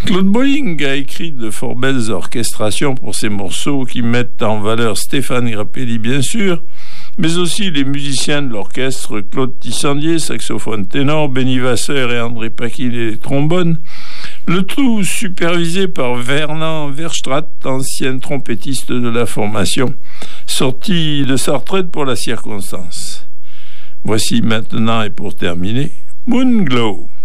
Claude Bolling a écrit de fort belles orchestrations pour ces morceaux qui mettent en valeur Stéphane Grappelli, bien sûr, mais aussi les musiciens de l'orchestre, Claude Tissandier, saxophone ténor, Benny Vasseur et André Paquin, les trombones, le tout supervisé par Vernon Verstraat, ancien trompettiste de la formation, sorti de sa retraite pour la circonstance. Voici maintenant et pour terminer, Moonglow.